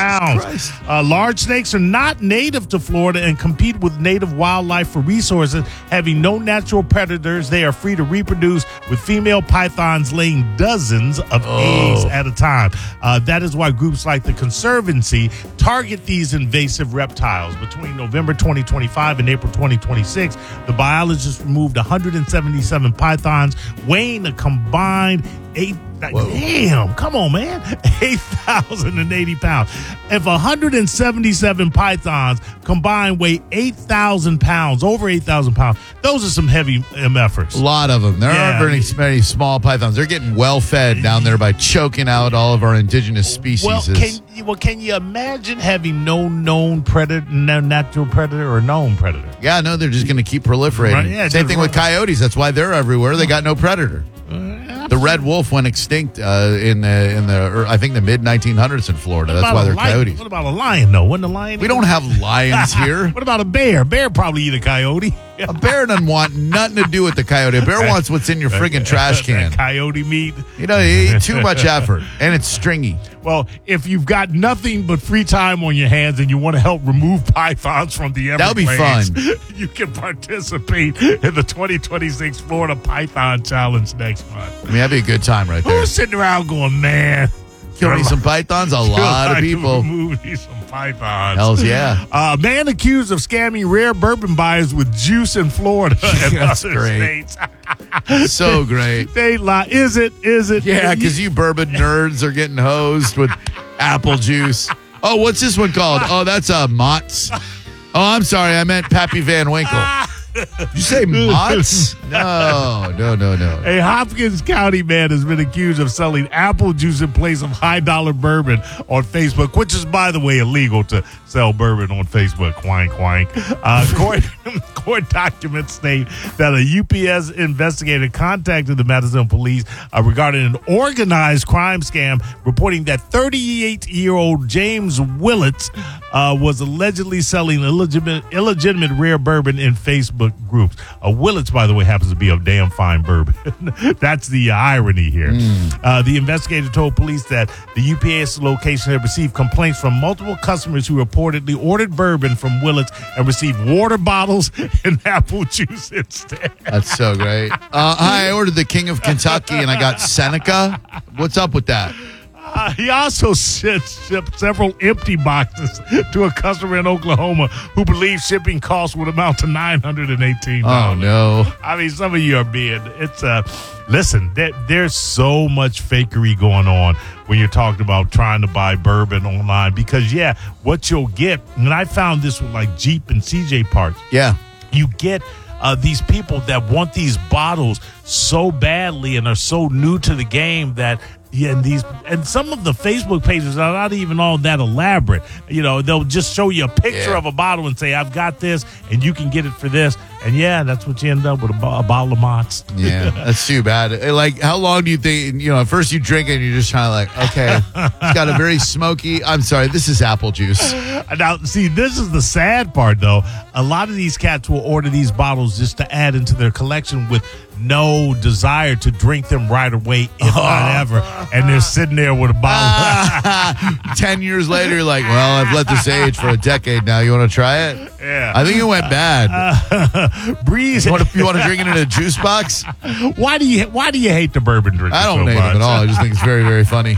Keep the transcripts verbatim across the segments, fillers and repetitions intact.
pounds. Uh, large snakes are not native to Florida and compete with native wildlife for resources. Having no natural predators, they are free to reproduce, with female pythons laying dozens of Oh. eggs at a time. Uh, that is why groups like the Conservancy target these invasive reptiles. Between November twenty twenty-five and April twenty twenty-six, the biologists removed one hundred seventy-seven pythons, weighing a combined eight. Whoa. Damn, come on, man. eight thousand eighty pounds. If one hundred seventy-seven pythons combined weigh eight thousand pounds, over eight thousand pounds, those are some heavy M F'ers. A lot of them. There Yeah. aren't very many small pythons. They're getting well fed down there by choking out all of our indigenous species. Well, can you, well, can you imagine having no known predator, no natural predator or known predator? yeah, no, they're just going to keep proliferating. Right, yeah, Same just thing with run. coyotes. That's why they're everywhere. They got no predator. The red wolf went extinct uh, in the in the or I think the mid nineteen hundreds in Florida. That's What why about they're a lion? coyotes. What about a lion, though? Wouldn't a lion? We don't have lions here. What about a bear? Bear probably eat a coyote. A bear doesn't want nothing to do with the coyote. A bear wants what's in your friggin' trash can. That coyote meat. You know, you eat too much effort, and it's stringy. Well, if you've got nothing but free time on your hands and you want to help remove pythons from the That'll be Everglades, fun. you can participate in the twenty twenty-six Florida Python Challenge next month. I mean, that'd be a good time right there. Who's sitting around going, man? Kill me some pythons? A lot of like to people. remove these some pythons. Hells yeah. Uh, man accused of scamming rare bourbon buyers with juice in Florida and That's other great. states. So great. They lie. Is it? Is it? Yeah, because you bourbon nerds are getting hosed with apple juice. Oh, what's this one called? Oh, that's a uh, Mott's. Oh, I'm sorry. I meant Pappy Van Winkle. Did you say Mott's? No, no, no, no. A Hopkins County man has been accused of selling apple juice in place of high-dollar bourbon on Facebook, which is, by the way, illegal to sell bourbon on Facebook. Quank, quank. Uh, court, court documents state that a U P S investigator contacted the Madison police uh, regarding an organized crime scam, reporting that thirty-eight-year-old James Willits uh, was allegedly selling illegitimate, illegitimate rare bourbon in Facebook groups. Uh, Willits, by the way, happens to be a damn fine bourbon. That's the uh, irony here. Mm. Uh, the investigator told police that the U P S location had received complaints from multiple customers who reportedly ordered bourbon from Willits and received water bottles and apple juice instead. That's so great. Uh, hi, I ordered the King of Kentucky and I got Seneca. What's up with that? Uh, he also shipped, shipped several empty boxes to a customer in Oklahoma who believes shipping costs would amount to nine hundred eighteen dollars. Oh, no. I mean, some of you are being, it's, uh, listen, there, there's so much fakery going on when you're talking about trying to buy bourbon online because, yeah, what you'll get, and I found this with like Jeep and C J parts. Yeah. You get uh, these people that want these bottles so badly and are so new to the game that yeah, and these and some of the Facebook pages are not even all that elaborate. You know, they'll just show you a picture Yeah. of a bottle and say, "I've got this, and you can get it for this." And yeah, that's what you end up with a, bo- a bottle of Mott's. Yeah, that's too bad. Like, how long do you think, you know, at first you drink it and you're just trying to like, okay, it's got a very smoky, I'm sorry, this is apple juice. Now, see, this is the sad part, though. A lot of these cats will order these bottles just to add into their collection with no desire to drink them right away, if not ever. And they're sitting there with a bottle. Ten years later, you're like, well, I've let this age for a decade now. You want to try it? Yeah. I think it went bad. Uh, Breeze. You want to, you want to drink it in a juice box? Why do you Why do you hate the bourbon drinking I don't so hate much? it at all. I just think it's very, very funny.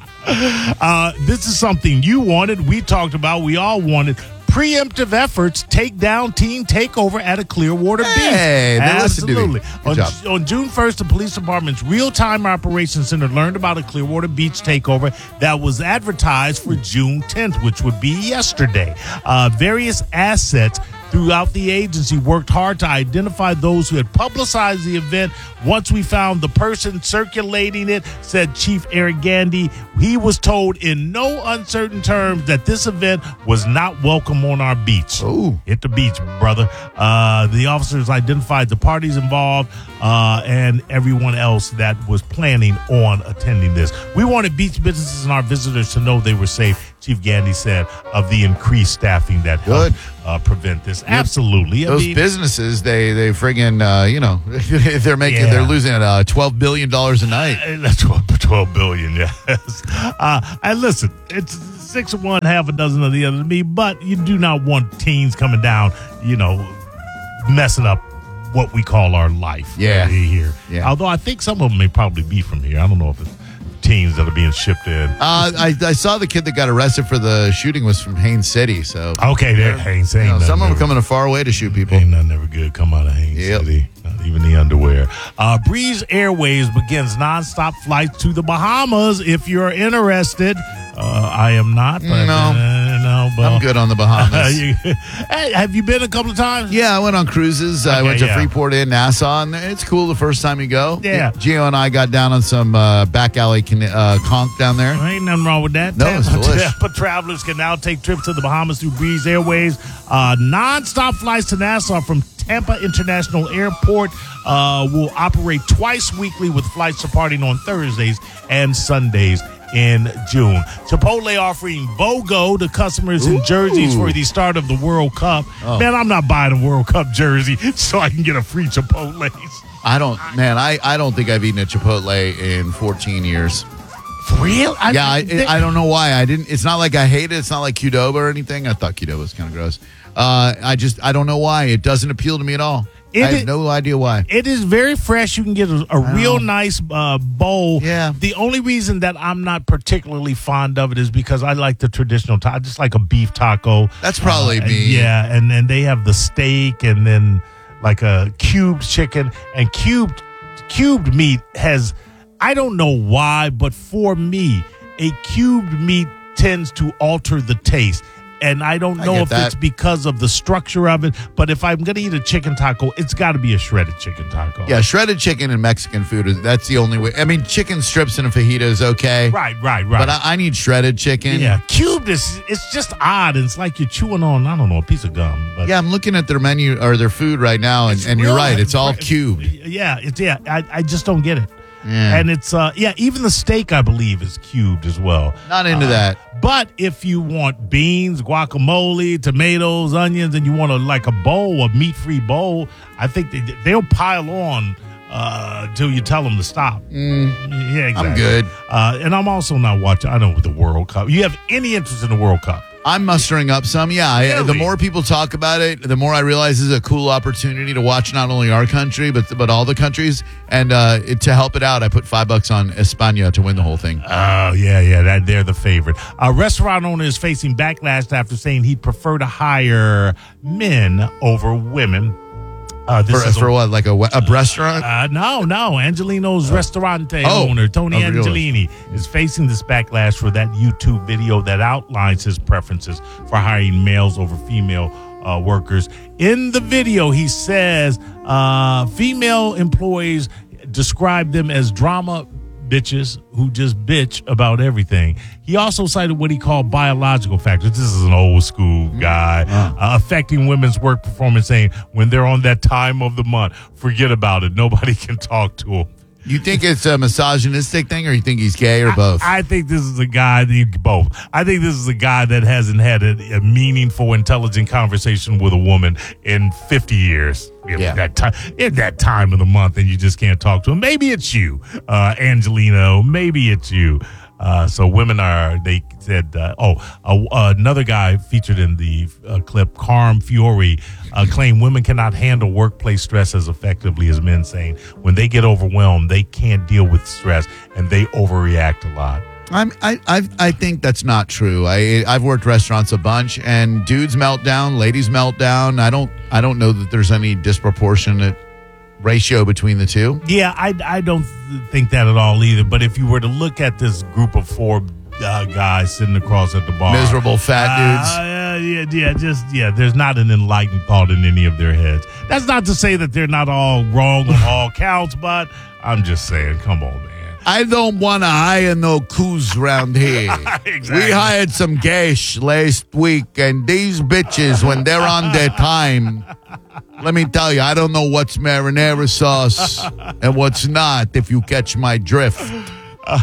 Uh, this is something you wanted. We talked about. We all wanted. Preemptive efforts take down teen takeover at a Clearwater Beach. Hey, they listened to me. Absolutely. Good On, job. on June first, the police department's real-time operations center learned about a Clearwater Beach takeover that was advertised for June tenth, which would be yesterday. Uh, various assets throughout the agency worked hard to identify those who had publicized the event. Once we found the person circulating it, said Chief Eric Gandy, he was told in no uncertain terms that this event was not welcome on our beach. Ooh. Hit the beach, brother. Uh, the officers identified the parties involved uh, and everyone else that was planning on attending this. We wanted beach businesses and our visitors to know they were safe, Chief Gandy said, of the increased staffing that helped uh, prevent this. Absolutely. I Those mean, businesses, they they friggin', uh, you know, they're making, Yeah. they're losing uh, twelve billion dollars a night. uh, that's twelve, twelve billion, yes. Uh, and listen, it's Six of one, half a dozen of the other to me. But you do not want teens coming down, you know, messing up what we call our life. Yeah. Here. Yeah. Although I think some of them may probably be from here. I don't know if it's teens that are being shipped in. Uh, I, I saw the kid that got arrested for the shooting was from Haines City. So Okay, there. Haines. you know, Ain't some of them nothing are coming a far way to shoot people. Ain't nothing ever good come out of Haines Yep. City. Not even the underwear. Uh, Breeze Airways begins nonstop flights to the Bahamas. If you're interested, uh, I am not. But, No. uh, no, but I'm good on the Bahamas. You- hey, have you been a couple of times? Yeah, I went on cruises. I Okay, went to yeah. Freeport in Nassau, and it's cool the first time you go. Yeah. Gio and I got down on some uh, back alley con- uh, conch down there. Ain't nothing wrong with that. No, it's Tampa, delicious. Tampa travelers can now take trips to the Bahamas through Breeze Airways. Uh, non-stop flights to Nassau from Tampa International Airport uh, will operate twice weekly with flights departing on Thursdays and Sundays in June. Chipotle offering BOGO to customers in Ooh. jerseys for the start of the World Cup. Oh. Man, I'm not buying a World Cup jersey so I can get a free Chipotle. I don't, man, I, I don't think I've eaten a Chipotle in fourteen years. For real? I, Yeah, I, they- I don't know why. I didn't. It's not like I hate it. It's not like Qdoba or anything. I thought Qdoba was kind of gross. Uh, I just, I don't know why. It doesn't appeal to me at all. It I have is- no idea why. It is very fresh. You can get a, a real know. nice uh, bowl. Yeah. The only reason that I'm not particularly fond of it is because I like the traditional taco, just like a beef taco. That's probably Uh, me. Yeah, and then they have the steak and then like a cubed chicken and cubed cubed meat has. I don't know why, but for me, a cubed meat tends to alter the taste. And I don't I know get if that. it's because of the structure of it, but if I'm going to eat a chicken taco, it's got to be a shredded chicken taco. Yeah, shredded chicken and Mexican food, is that's the only way. I mean, chicken strips and a fajita is okay. Right, right, right. But I, I need shredded chicken. yeah, cubed is it's just odd. It's like you're chewing on, I don't know, a piece of gum. But Yeah, I'm looking at their menu or their food right now, and, it's and you're real- right. It's all cubed. Yeah, it's yeah. I, I just don't get it. Yeah. And it's uh yeah, even the steak I believe is cubed as well. Not into Uh, that. But if you want beans, guacamole, tomatoes, onions, and you want a like a bowl, a meat-free bowl, I think they, they'll pile on uh, till you tell them to stop. Yeah, exactly. I'm good. Uh, and I'm also not watching. I know the World Cup. You have any interest in the World Cup? I'm mustering up some. Yeah, I, the Really? more people talk about it, the more I realize it's a cool opportunity to watch not only our country but but all the countries. And uh, it, to help it out, I put five bucks on España to win the whole thing. Oh, yeah, yeah, that they're the favorite. A restaurant owner is facing backlash after saying he'd prefer to hire men over women. Uh, this For, is a- for what, like a, we- a restaurant? Uh, no, no. Angelino's Restaurante Oh. owner, Tony Oh, really? Angelini, is facing this backlash for that YouTube video that outlines his preferences for hiring males over female uh, workers. In the video, he says uh, female employees describe them as drama bitches who just bitch about everything. He also cited what he called biological factors. This is an old school guy uh, affecting women's work performance, saying when they're on that time of the month, forget about it. Nobody can talk to them. You think it's a misogynistic thing, or you think he's gay, or both? I, I think this is a guy, that- both. I think this is a guy that hasn't had a, a meaningful, intelligent conversation with a woman in fifty years. In Yeah. that time, in that time of the month, and you just can't talk to him. Maybe it's you, uh, Angelino. Maybe it's you. Uh, so women are, they said, uh, oh, uh, another guy featured in the uh, clip, Carm Fiore, uh, claimed women cannot handle workplace stress as effectively as men, saying when they get overwhelmed, they can't deal with stress and they overreact a lot. I'm, I, I, I think that's not true. I, I've worked restaurants a bunch, and dudes melt down, ladies melt down. I don't, I don't know that there's any disproportionate ratio between the two. Yeah, I, I don't think that at all either. But if you were to look at this group of four uh, guys sitting across at the bar, Miserable fat dudes. Uh, yeah, yeah, just yeah. There's not an enlightened thought in any of their heads. That's not to say that they're not all wrong on all counts, but I'm just saying, come on, man. I don't want to hire no coos around here. Exactly. We hired some gash last week, and these bitches, when they're on their time, let me tell you, I don't know what's marinara sauce and what's not, if you catch my drift. Uh,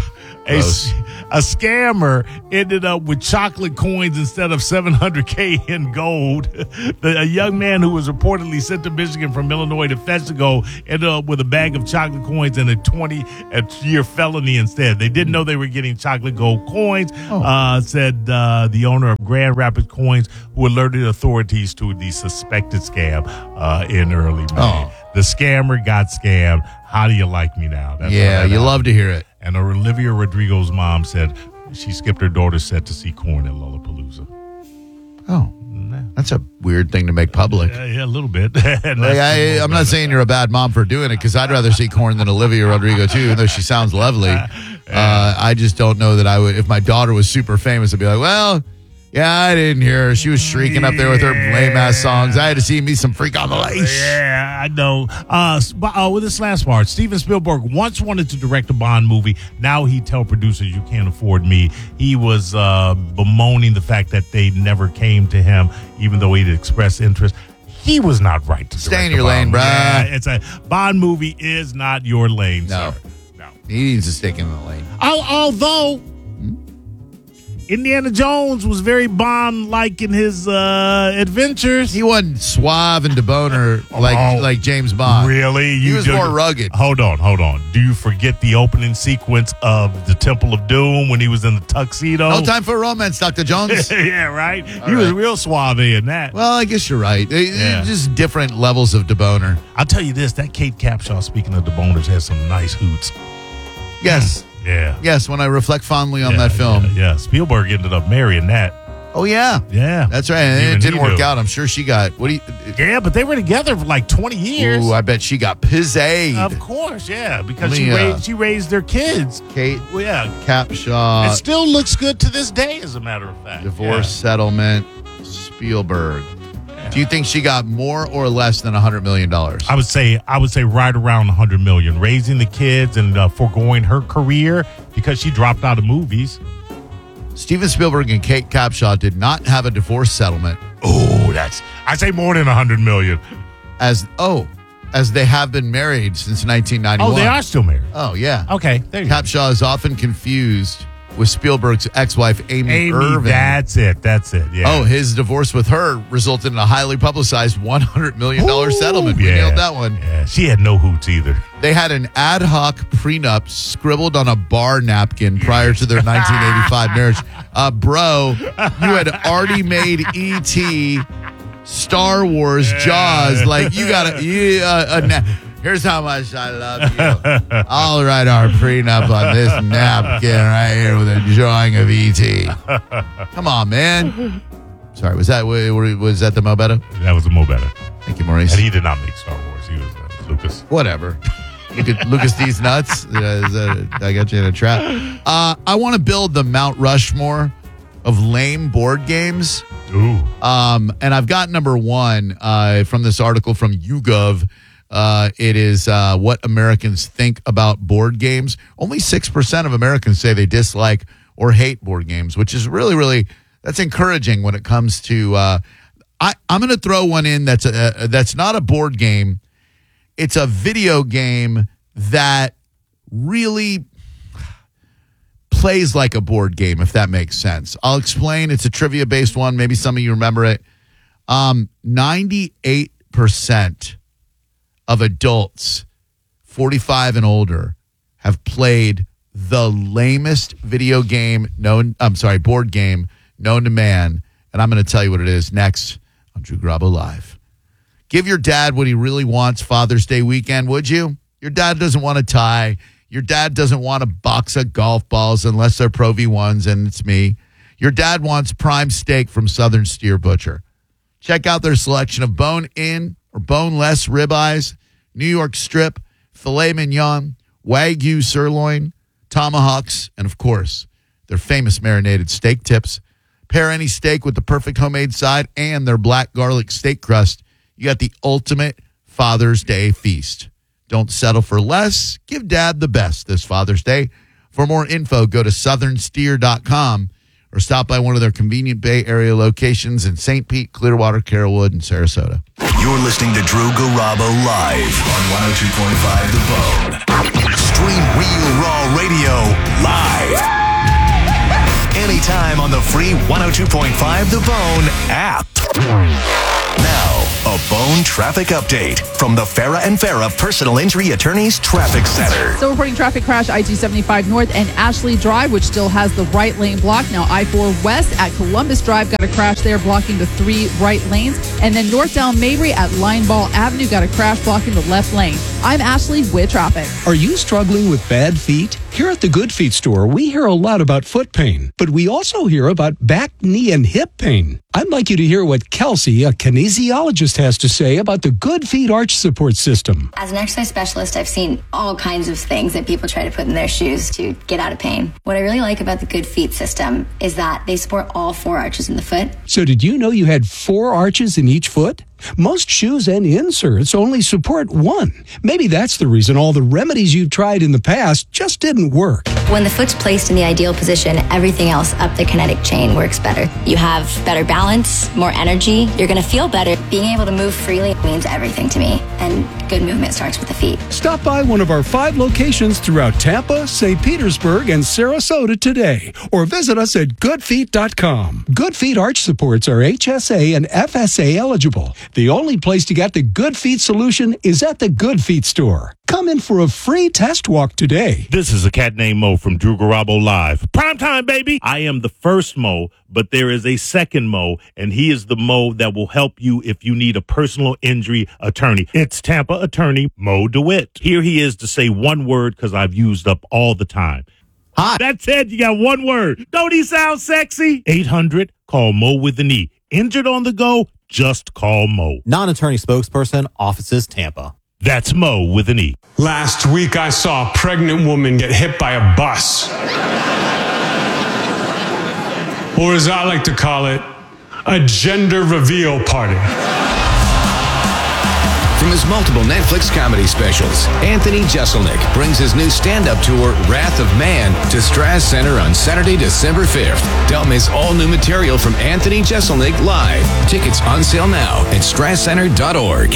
A, a scammer ended up with chocolate coins instead of seven hundred K in gold. The, a young man who was reportedly sent to Michigan from Illinois to fetch the gold ended up with a bag of chocolate coins and a twenty-year felony instead. They didn't know they were getting chocolate gold coins, oh. uh, said uh, the owner of Grand Rapids Coins, who alerted authorities to the suspected scam uh, in early May. Oh. The scammer got scammed. How do you like me now? That's yeah, you love to hear it. And Olivia Rodrigo's mom said she skipped her daughter's set to see Korn at Lollapalooza. Oh, that's a weird thing to make public. Yeah, yeah a little bit. like I, I'm not saying you're a bad mom for doing it, because I'd rather see Korn than Olivia Rodrigo too, even though she sounds lovely. Uh, I just don't know that I would. If my daughter was super famous, I'd be like, well, yeah, I didn't hear her. She was shrieking up there with her lame-ass songs. I had to see me some Freak on the Lace. Yeah, I know. Uh, uh, with this last part, Steven Spielberg once wanted to direct a Bond movie. Now he tell producers, you can't afford me. He was uh, bemoaning the fact that they never came to him, even though he'd expressed interest. He was not right to Stay direct in your lane, bruh. Yeah, it's a Bond movie is not your lane, no. sir. No. He needs to stick in the lane. Although... Indiana Jones was very Bond-like in his uh, adventures. He wasn't suave and debonair like oh, like James Bond. Really? You he was do, more rugged. Hold on, hold on. Do you forget the opening sequence of the Temple of Doom when he was in the tuxedo? No time for romance, Doctor Jones. Yeah, right? All he right. was real suave in that. Well, I guess you're right. Yeah. Just different levels of debonair. I'll tell you this, that Kate Capshaw, speaking of deboners, has some nice hoots. Yes. Yeah. Yes, when I reflect fondly on yeah, that film. Yeah, yeah, Spielberg ended up marrying that. Oh, yeah. Yeah. That's right. And Even it didn't work knew. out. I'm sure she got, what do you? Yeah, but they were together for like twenty years. Ooh, I bet she got pizzade. Of course, yeah, because Me, she, uh, raised, she raised their kids. Kate Well, yeah. Capshaw. It still looks good to this day, as a matter of fact. Divorce yeah. settlement, Spielberg. Yeah. Do you think she got more or less than one hundred million dollars? I would say I would say right around one hundred million dollars. Raising the kids and uh, foregoing her career because she dropped out of movies. Steven Spielberg and Kate Capshaw did not have a divorce settlement. Oh, that's I say more than one hundred million dollars. As oh, as they have been married since nineteen ninety-one. Oh, they are still married. Oh, yeah. Okay, there you go. Capshaw is often confused with Spielberg's ex-wife, Amy, Amy Irving. That's it. That's it. Yeah. Oh, his divorce with her resulted in a highly publicized one hundred million dollars Ooh, settlement. We yeah. nailed that one. Yeah, she had no hoots either. They had an ad hoc prenup scribbled on a bar napkin prior to their nineteen eighty-five marriage. Uh, bro, you had already made E T, Star Wars, Yeah. Jaws. Like, you got to... You, uh, a na- Here's how much I love you. I'll write our prenup on this napkin right here with a drawing of E T. Come on, man. Sorry, was that was that the Mo Better? That was a Mo Better. Thank you, Maurice. And he did not make Star Wars. He was uh, Lucas. Whatever. Lucas, Lucas D's nuts. Uh, is that, I got you in a trap. Uh, I want to build the Mount Rushmore of lame board games. Ooh. Um, and I've got number one uh, from this article from YouGov. Uh, it is uh, what Americans think about board games. Only six percent of Americans say they dislike or hate board games, which is really, really, that's encouraging when it comes to, uh, I, I'm going to throw one in that's a, a, that's not a board game. It's a video game that really plays like a board game, if that makes sense. I'll explain. It's a trivia-based one. Maybe some of you remember it. Um, ninety-eight percent of adults forty-five and older have played the lamest video game known, I'm sorry, board game known to man. And I'm going to tell you what it is next on Drew Garabo Live. Give your dad what he really wants Father's Day weekend, would you? Your dad doesn't want a tie. Your dad doesn't want a box of golf balls unless they're Pro V ones, and it's me. Your dad wants prime steak from Southern Steer Butcher. Check out their selection of bone-in or boneless ribeyes, New York strip, filet mignon, Wagyu sirloin, tomahawks, and of course, their famous marinated steak tips. Pair any steak with the perfect homemade side and their black garlic steak crust. You got the ultimate Father's Day feast. Don't settle for less. Give Dad the best this Father's Day. For more info, go to southern steer dot com or stop by one of their convenient Bay Area locations in Saint Pete, Clearwater, Carrollwood, and Sarasota. You're listening to Drew Garabo live on one oh two point five The Bone. Stream Real Raw Radio live. Anytime on the free one oh two point five The Bone app. Now, a Bone traffic update from the Farah and Farah Personal Injury Attorneys Traffic Center. Still reporting traffic crash I two seventy-five North and Ashley Drive, which still has the right lane blocked. Now I four West at Columbus Drive got a crash there, blocking the three right lanes. And then north down Mabry at Lineball Avenue got a crash blocking the left lane. I'm Ashley with traffic. Are you struggling with bad feet? Here at the Good Feet store, we hear a lot about foot pain, but we also hear about back, knee, and hip pain. I'd like you to hear what Kelsey, a kinesiologist, has to say about the Good Feet arch support system. As an exercise specialist, I've seen all kinds of things that people try to put in their shoes to get out of pain. What I really like about the Good Feet system is that they support all four arches in the foot. So did you know you had four arches in each foot? Most shoes and inserts only support one. Maybe that's the reason all the remedies you've tried in the past just didn't work. When the foot's placed in the ideal position, everything else up the kinetic chain works better. You have better balance, more energy. You're going to feel better. Being able to move freely means everything to me. And good movement starts with the feet. Stop by one of our five locations throughout Tampa, Saint Petersburg, and Sarasota today. Or visit us at good feet dot com. Good Feet arch supports are H S A and F S A eligible. The only place to get the Good Feet solution is at the Good Feet store. Come in for a free test walk today. This is a cat named Mo from Drew Garabo Live. Prime time, baby. I am the first Mo, but there is a second Mo, and he is the Mo that will help you if you need a personal injury attorney. It's Tampa attorney Mo DeWitt. Here he is to say one word because I've used up all the time. Hi. That's it. You got one word. Don't he sound sexy? eight hundred, call Mo with an E. Injured on the go? Just call Mo. Non-attorney spokesperson, offices Tampa. That's Mo with an E. Last week, I saw a pregnant woman get hit by a bus. Or as I like to call it, a gender reveal party. From his multiple Netflix comedy specials, Anthony Jeselnik brings his new stand-up tour, Wrath of Man, to Strass Center on Saturday, December fifth. Don't miss all new material from Anthony Jeselnik live. Tickets on sale now at strass center dot org.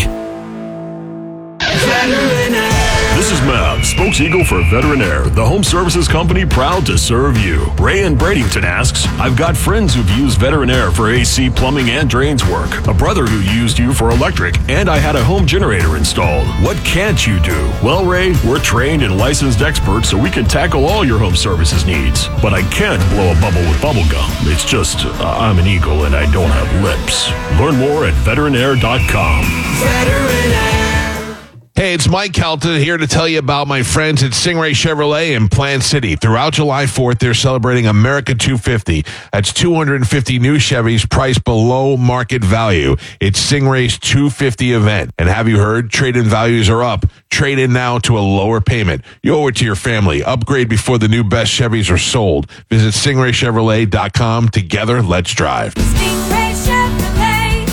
This is Mav, spokes-eagle for Veterinaire, the home services company proud to serve you. Ray in Bradenton asks, I've got friends who've used Veterinaire for A C, plumbing, and drains work. A brother who used you for electric, and I had a home generator installed. What can't you do? Well, Ray, we're trained and licensed experts, so we can tackle all your home services needs. But I can't blow a bubble with bubble gum. It's just, uh, I'm an eagle and I don't have lips. Learn more at veterinaire dot com. Veterinaire. Hey, it's Mike Kelton here to tell you about my friends at Stingray Chevrolet in Plant City. Throughout July fourth, they're celebrating America two fifty. That's two hundred fifty new Chevys priced below market value. It's Stingray's two fifty event. And have you heard? Trade-in values are up. Trade in now to a lower payment. You owe it to your family. Upgrade before the new best Chevys are sold. Visit stingray chevrolet dot com. Together, let's drive. Stingray Chevrolet.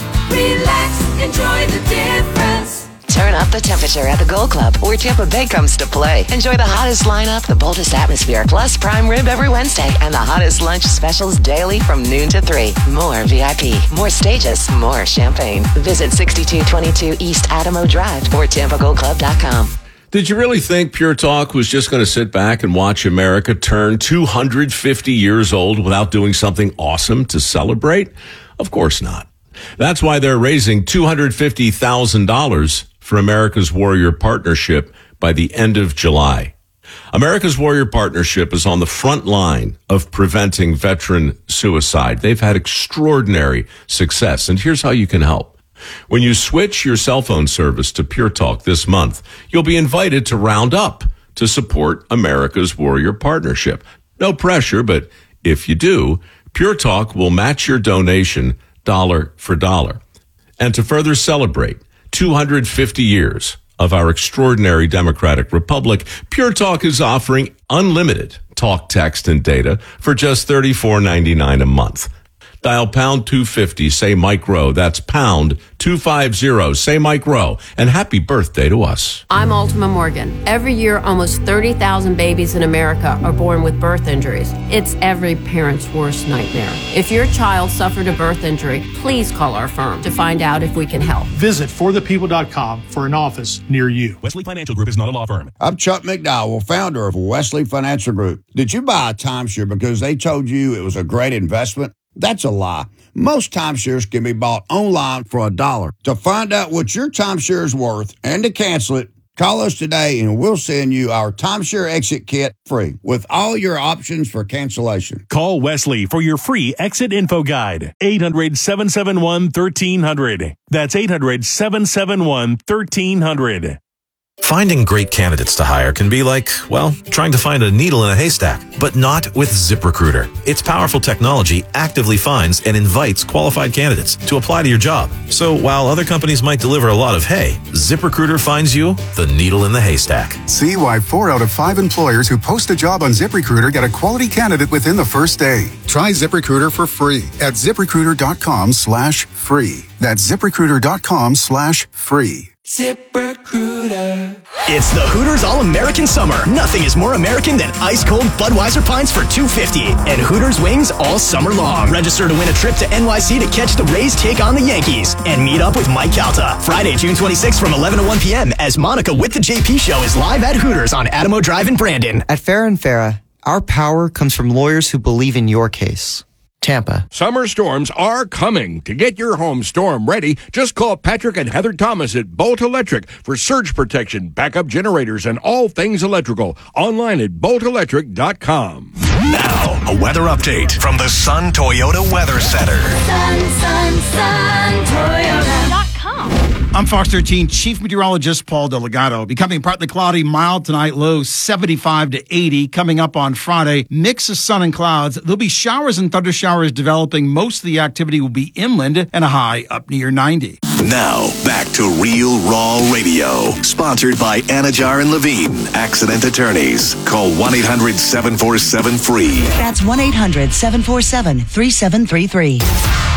Relax, enjoy the difference. Turn up the temperature at the Gold Club, where Tampa Bay comes to play. Enjoy the hottest lineup, the boldest atmosphere, plus prime rib every Wednesday, and the hottest lunch specials daily from noon to three. More V I P, more stages, more champagne. Visit sixty-two twenty-two East Adamo Drive or tampa gold club dot com. Did you really think Pure Talk was just going to sit back and watch America turn two hundred fifty years old without doing something awesome to celebrate? Of course not. That's why they're raising two hundred fifty thousand dollars for America's Warrior Partnership by the end of July. America's Warrior Partnership is on the front line of preventing veteran suicide. They've had extraordinary success, and here's how you can help. When you switch your cell phone service to Pure Talk this month, you'll be invited to round up to support America's Warrior Partnership. No pressure, but if you do, Pure Talk will match your donation dollar for dollar. And to further celebrate two hundred fifty years of our extraordinary democratic republic, Pure Talk is offering unlimited talk, text, and data for just thirty-four ninety-nine a month. Dial pound two fifty, say Mike Rowe. That's pound two fifty, say Mike Rowe. And happy birthday to us. I'm Ultima Morgan. Every year, almost thirty thousand babies in America are born with birth injuries. It's every parent's worst nightmare. If your child suffered a birth injury, please call our firm to find out if we can help. Visit for the people dot com for an office near you. Wesley Financial Group is not a law firm. I'm Chuck McDowell, founder of Wesley Financial Group. Did you buy a timeshare because they told you it was a great investment? That's a lie. Most timeshares can be bought online for a dollar. To find out what your timeshare is worth and to cancel it, call us today and we'll send you our timeshare exit kit free with all your options for cancellation. Call Wesley for your free exit info guide. eight hundred, seven seven one, one three hundred. That's eight hundred, seven seven one, one three hundred. Finding great candidates to hire can be like, well, trying to find a needle in a haystack, but not with ZipRecruiter. Its powerful technology actively finds and invites qualified candidates to apply to your job. So while other companies might deliver a lot of hay, ZipRecruiter finds you the needle in the haystack. See why four out of five employers who post a job on ZipRecruiter get a quality candidate within the first day. Try ZipRecruiter for free at ZipRecruiter.com slash free. That's ZipRecruiter.com slash free. ZipRecruiter. It's the Hooters All-American Summer. Nothing is more American than ice-cold Budweiser pints for two dollars and fifty cents and Hooters wings all summer long. Register to win a trip to N Y C to catch the Rays take on the Yankees and meet up with Mike Calta. Friday, June twenty-sixth from eleven to one p.m. as Monica with the J P Show is live at Hooters on Adamo Drive in Brandon. At Farrah and Farrah, our power comes from lawyers who believe in your case. Tampa. Summer storms are coming. To get your home storm ready, just call Patrick and Heather Thomas at Bolt Electric for surge protection, backup generators, and all things electrical. Online at bolt electric dot com. Now, a weather update from the Sun Toyota Weather Center. Sun, sun, sun, Toyota dot com. I'm Fox thirteen Chief Meteorologist Paul Delegato. Becoming partly cloudy, mild tonight, low seventy-five to eighty. Coming up on Friday, mix of sun and clouds. There'll be showers and thunder showers developing. Most of the activity will be inland and a high up near ninety. Now, back to Real Raw Radio. Sponsored by Anajar and Levine, accident attorneys. Call one eight hundred, seven four seven, F R E E. That's one eight hundred, seven four seven, three seven three three.